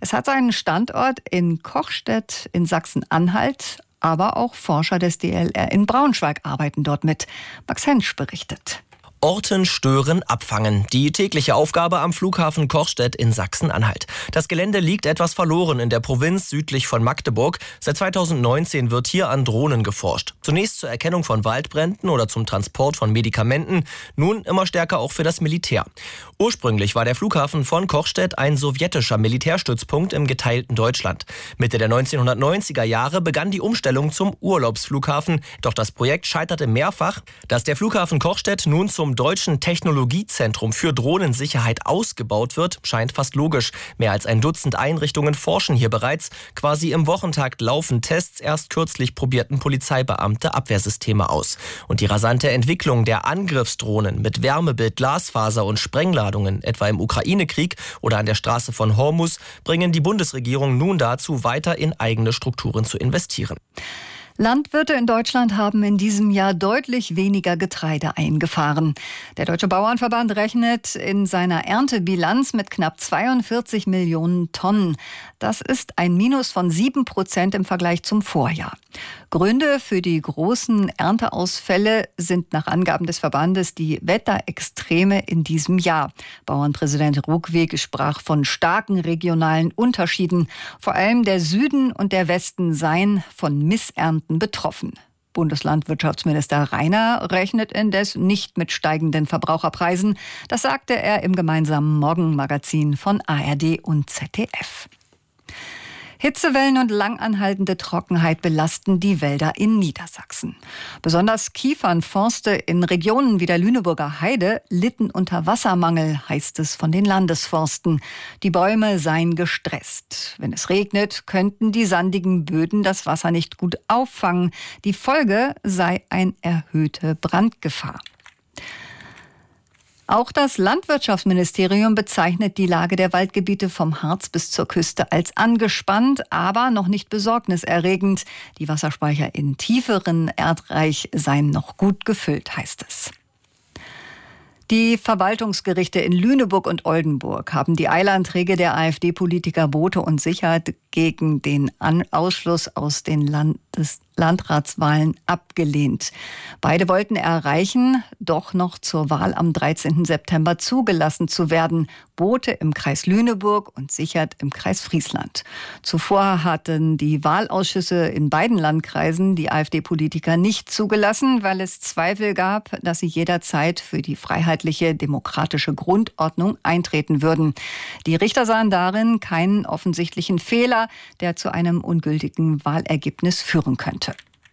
Es hat seinen Standort in Kochstedt in Sachsen-Anhalt, aber auch Forscher des DLR in Braunschweig arbeiten dort mit. Max Hensch berichtet. Orten, stören, abfangen. Die tägliche Aufgabe am Flughafen Kochstedt in Sachsen-Anhalt. Das Gelände liegt etwas verloren in der Provinz südlich von Magdeburg. Seit 2019 wird hier an Drohnen geforscht. Zunächst zur Erkennung von Waldbränden oder zum Transport von Medikamenten. Nun immer stärker auch für das Militär. Ursprünglich war der Flughafen von Kochstedt ein sowjetischer Militärstützpunkt im geteilten Deutschland. Mitte der 1990er Jahre begann die Umstellung zum Urlaubsflughafen. Doch das Projekt scheiterte mehrfach. Dass der Flughafen Kochstedt nun zum Deutschen Technologiezentrum für Drohnensicherheit ausgebaut wird, scheint fast logisch. Mehr als ein Dutzend Einrichtungen forschen hier bereits. Quasi im Wochentakt laufen Tests. Erst kürzlich probierten Polizeibeamte Abwehrsysteme aus. Und die rasante Entwicklung der Angriffsdrohnen mit Wärmebild, Glasfaser und Sprengladungen, etwa im Ukraine-Krieg oder an der Straße von Hormuz, bringen die Bundesregierung nun dazu, weiter in eigene Strukturen zu investieren. Landwirte in Deutschland haben in diesem Jahr deutlich weniger Getreide eingefahren. Der Deutsche Bauernverband rechnet in seiner Erntebilanz mit knapp 42 Millionen Tonnen. Das ist ein Minus von 7% im Vergleich zum Vorjahr. Gründe für die großen Ernteausfälle sind nach Angaben des Verbandes die Wetterextreme in diesem Jahr. Bauernpräsident Ruckwieg sprach von starken regionalen Unterschieden. Vor allem der Süden und der Westen seien von Missernten betroffen. Bundeslandwirtschaftsminister Rainer rechnet indes nicht mit steigenden Verbraucherpreisen. Das sagte er im gemeinsamen Morgenmagazin von ARD und ZDF. Hitzewellen und langanhaltende Trockenheit belasten die Wälder in Niedersachsen. Besonders Kiefernforste in Regionen wie der Lüneburger Heide litten unter Wassermangel, heißt es von den Landesforsten. Die Bäume seien gestresst. Wenn es regnet, könnten die sandigen Böden das Wasser nicht gut auffangen. Die Folge sei eine erhöhte Brandgefahr. Auch das Landwirtschaftsministerium bezeichnet die Lage der Waldgebiete vom Harz bis zur Küste als angespannt, aber noch nicht besorgniserregend. Die Wasserspeicher in tieferen Erdreich seien noch gut gefüllt, heißt es. Die Verwaltungsgerichte in Lüneburg und Oldenburg haben die Eilanträge der AfD-Politiker Bothe und Sichert gegen den Ausschluss aus den Landratswahlen abgelehnt. Beide wollten erreichen, doch noch zur Wahl am 13. September zugelassen zu werden. Bothe im Kreis Lüneburg und Sichert im Kreis Friesland. Zuvor hatten die Wahlausschüsse in beiden Landkreisen die AfD-Politiker nicht zugelassen, weil es Zweifel gab, dass sie jederzeit für die freiheitliche demokratische Grundordnung eintreten würden. Die Richter sahen darin keinen offensichtlichen Fehler, der zu einem ungültigen Wahlergebnis führen könnte.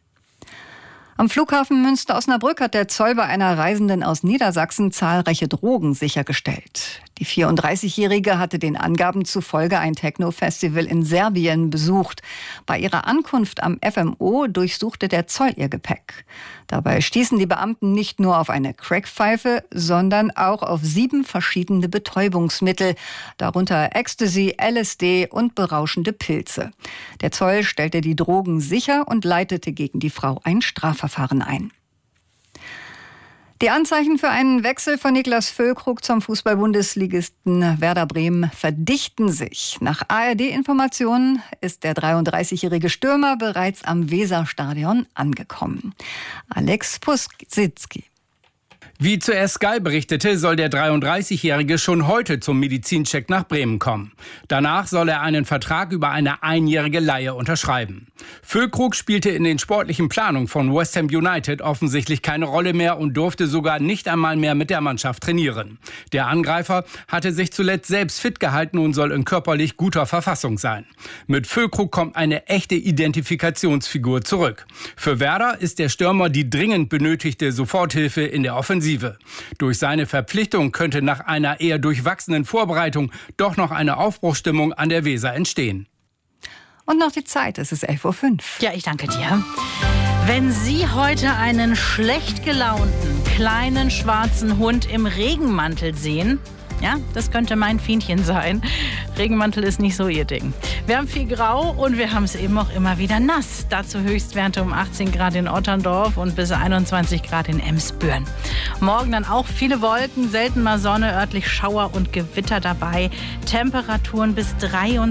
Am Flughafen Münster-Osnabrück hat der Zoll bei einer Reisenden aus Niedersachsen zahlreiche Drogen sichergestellt. Die 34-Jährige hatte den Angaben zufolge ein Techno-Festival in Serbien besucht. Bei ihrer Ankunft am FMO durchsuchte der Zoll ihr Gepäck. Dabei stießen die Beamten nicht nur auf eine Crackpfeife, sondern auch auf 7 verschiedene Betäubungsmittel, darunter Ecstasy, LSD und berauschende Pilze. Der Zoll stellte die Drogen sicher und leitete gegen die Frau ein Strafverfahren ein. Die Anzeichen für einen Wechsel von Niklas Füllkrug zum Fußball-Bundesligisten Werder Bremen verdichten sich. Nach ARD-Informationen ist der 33-jährige Stürmer bereits am Weserstadion angekommen. Alex Pusitzky. Wie zuerst Sky berichtete, soll der 33-Jährige schon heute zum Medizincheck nach Bremen kommen. Danach soll er einen Vertrag über eine einjährige Leihe unterschreiben. Füllkrug spielte in den sportlichen Planungen von West Ham United offensichtlich keine Rolle mehr und durfte sogar nicht einmal mehr mit der Mannschaft trainieren. Der Angreifer hatte sich zuletzt selbst fit gehalten und soll in körperlich guter Verfassung sein. Mit Füllkrug kommt eine echte Identifikationsfigur zurück. Für Werder ist der Stürmer die dringend benötigte Soforthilfe in der Offensive. Durch seine Verpflichtung könnte nach einer eher durchwachsenen Vorbereitung doch noch eine Aufbruchsstimmung an der Weser entstehen. Und noch die Zeit, es ist 11:05 Uhr. Ja, ich danke dir. Wenn Sie heute einen schlecht gelaunten, kleinen, schwarzen Hund im Regenmantel sehen, ja, das könnte mein Fienchen sein. Regenmantel ist nicht so Ihr Ding. Wir haben viel Grau und wir haben es eben auch immer wieder nass. Dazu Höchstwerte um 18 Grad in Otterndorf und bis 21 Grad in Emsbüren. Morgen dann auch viele Wolken, selten mal Sonne, örtlich Schauer und Gewitter dabei. Temperaturen bis 23